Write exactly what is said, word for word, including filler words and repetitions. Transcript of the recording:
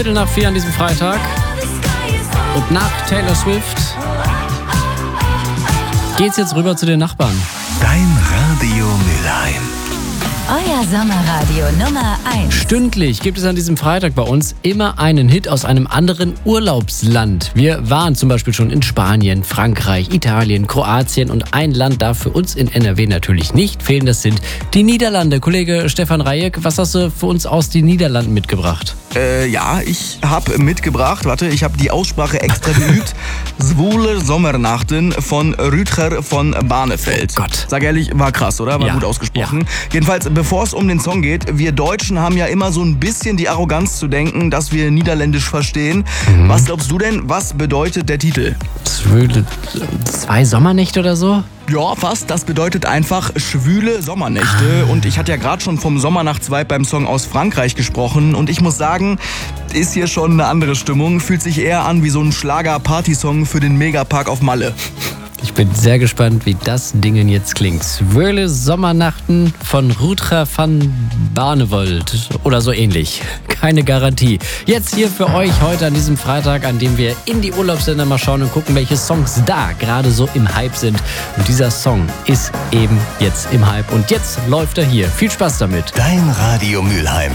Viertel nach vier an diesem Freitag. Und nach Taylor Swift geht's jetzt rüber zu den Nachbarn. Dein Radio Mülheim. Euer Sommerradio Nummer eins. Stündlich gibt es an diesem Freitag bei uns immer einen Hit aus einem anderen Urlaubsland. Wir waren zum Beispiel schon in Spanien, Frankreich, Italien, Kroatien und ein Land darf für uns in N R W natürlich nicht fehlen. Das sind die Niederlande. Kollege Stefan Rajek, was hast du für uns aus den Niederlanden mitgebracht? Äh, ja, ich habe mitgebracht, warte, ich habe die Aussprache extra geübt. Zwoele Sommernachten von Rutger von Barneveld. Oh Gott. Sag ehrlich, war krass, oder? War Ja. gut ausgesprochen. Ja. Jedenfalls, bevor es um den Song geht, wir Deutschen haben ja immer so ein bisschen die Arroganz zu denken, dass wir Niederländisch verstehen. Mhm. Was glaubst du denn, was bedeutet der Titel? Zwölf- Zwei Sommernächte oder so? Ja, fast. Das bedeutet einfach schwüle Sommernächte. Und ich hatte ja gerade schon vom Sommernachtsvibe beim Song aus Frankreich gesprochen. Und ich muss sagen, ist hier schon eine andere Stimmung. Fühlt sich eher an wie so ein Schlager-Party-Song für den Megapark auf Malle. Ich bin sehr gespannt, wie das Dingen jetzt klingt. Zwölf Sommernachten von Rutger van Barneveld oder so ähnlich. Keine Garantie. Jetzt hier für euch heute an diesem Freitag, an dem wir in die Urlaubsländer mal schauen und gucken, welche Songs da gerade so im Hype sind. Und dieser Song ist eben jetzt im Hype und jetzt läuft er hier. Viel Spaß damit. Dein Radio Mülheim.